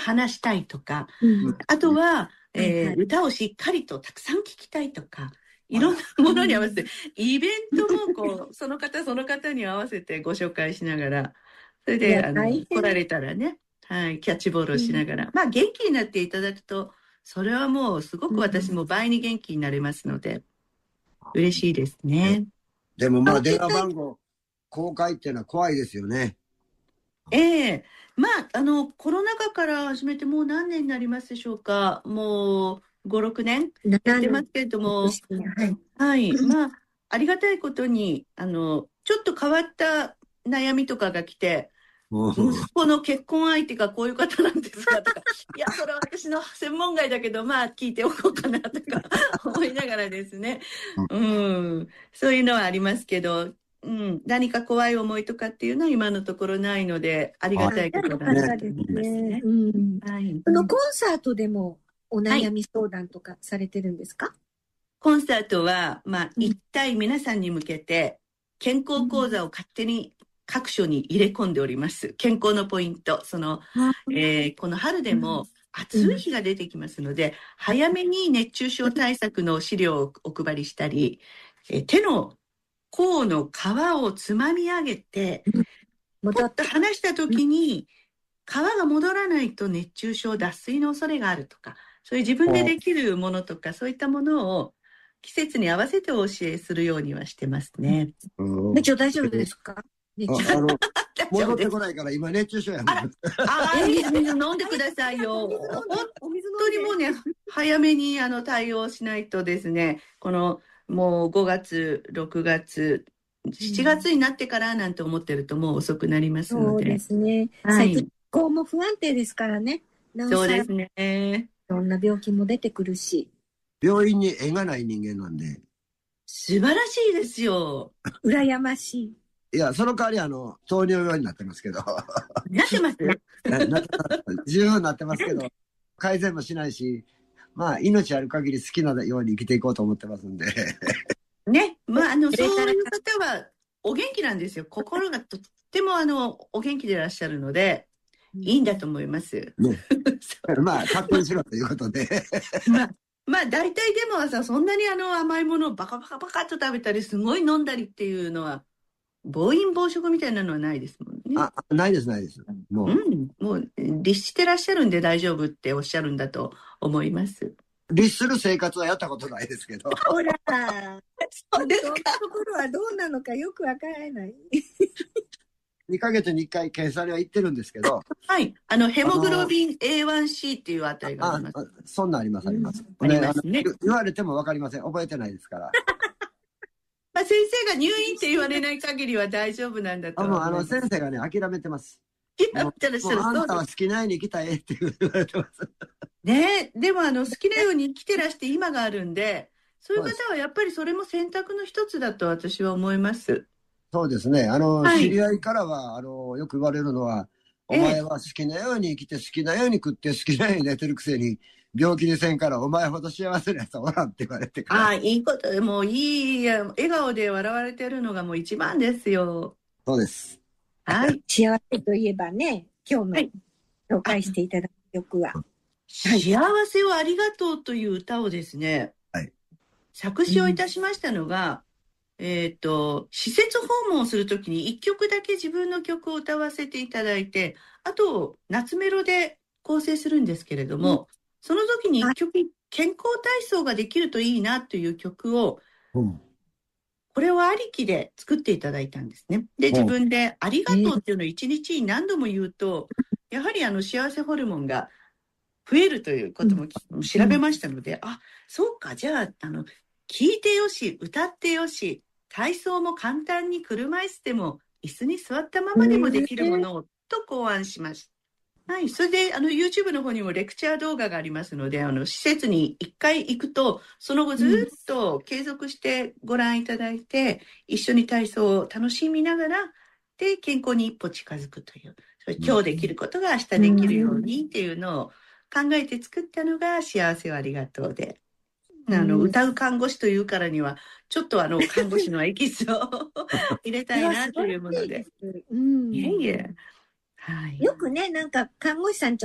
話したいとか、 うん。 あとは、 はいはい。 歌をしっかりとたくさん聴きたいとか、いろんなものに合わせて、イベントもこう、その方に合わせてご紹介しながら、それいや、 で、 大変。 来られたらね、はい、キャッチボールをしうん。 ながら、まあ、元気になっていただくと、それはもうすごく私も倍に元気になれますので、嬉しいですね。 でもまあ、電話番号公開っていうのは怖いですよね。 ええ、まあ、コロナ禍から始めてもう何年になりますでしょうか。もう5、6年やってますけれども、 はい。 はい。まあ、ありがたいことに、ちょっと変わった悩みとかが来て、息子の結婚相手がこういう方なんですがとか、いや、それは私の専門外だけど、まあ、聞いておこうかなとか思いながらですね。そういうのはありますけど、何か怖い思いとかっていうのは今のところないので、ありがたいことだなと思いますね。はい。 コンサートでもお悩み相談とかされてるんですか？ コンサートは、まあ、一体皆さんに向けて、健康講座を勝手に各所に入れ込んでおります。健康のポイント。この春でも暑い日が出てきますので、早めに熱中症対策の資料をお配りしたり、手の甲の皮をつまみ上げて、ポッと離した時に、皮が戻らないと熱中症、脱水の恐れがあるとか、そういう自分でできるものとか、そういったものを季節に合わせてお教えするようにはしてますね。 熱中大丈夫ですか？ 戻ってこないから今熱中症やもん。 水飲んでくださいよ。本当にもうね、早めに対応しないとですね、もう5月、6月、7月になってからなんて思ってるともう遅くなりますので。 そうですね。最近気候も不安定ですからね。 そうですね。 いろんな病気も出てくるし。 病院に縁がない人間なんで。 素晴らしいですよ。 羨ましい。 いや、その代わり糖尿病になってますけど。 なってます十分なってますけど、改善もしないし、まあ、命ある限り好きなように生きていこうと思ってますんで。 ね。まあ、そういう方はお元気なんですよ。心がとってもお元気でいらっしゃるので、いいんだと思います。 ね、まあ、勝手にしろということで。 まあ、大体でもさ、そんなに甘いものをバカバカバカっと食べたり、すごい飲んだりっていうのは、暴飲暴食みたいなのはないですもんね。 ないです、ないです。 もう、律してらっしゃるんで大丈夫っておっしゃるんだと思います。 律する生活はやったことないですけど。 ほら、 そうですか。 ところはどうなのかよくわからない。 2ヶ月に1回検査には行ってるんですけど。 はい。ヘモグロビン A1C っていうあたりがあります。 そんなあります、あります。 ありますね。 言われてもわかりません。覚えてないですから。 まあ、先生が入院って言われない限りは大丈夫なんだと思います。 先生がね、諦めてます。 諦めてらっしゃる。 あんたは好きなように生きたいって言われてます。 ねえ、でも好きなように生きてらして今があるんで、そういう方はやっぱりそれも選択の一つだと私は思います。 そうですね。知り合いからは、よく言われるのは、お前は好きなように生きて、好きなように食って、好きなように寝てるくせに、病気にせんから、お前ほど幸せなやつはおらんって言われてから。 いいことでもいい、笑顔で笑われてるのがもう一番ですよ。 そうです。 はい。 幸せといえばね、今日の紹介していただく曲は。 幸せをありがとうという歌をですね、作詞をいたしましたのが、施設訪問をするときに一曲だけ自分の曲を歌わせていただいて、あと、夏メロで構成するんですけれども、その時に一曲、健康体操ができるといいなという曲を、これをありきで作っていただいたんですね。で、自分でありがとうっていうのを一日に何度も言うと、やはり幸せホルモンが増えるということも調べましたので、そうか、じゃあ、聞いてよし、歌ってよし、体操も簡単に車椅子でも椅子に座ったままでもできるものをと考案しました。はい。それで、YouTube の方にもレクチャー動画がありますので、施設に一回行くと、その後ずっと継続してご覧いただいて、一緒に体操を楽しみながら、で、健康に一歩近づくという、今日できることが明日できるようにっていうのを考えて作ったのが幸せをありがとうで。歌う看護師というからには、ちょっと看護師のエキスを入れたいなというもので。いえいえ。はい。 よくね、なんか看護師さん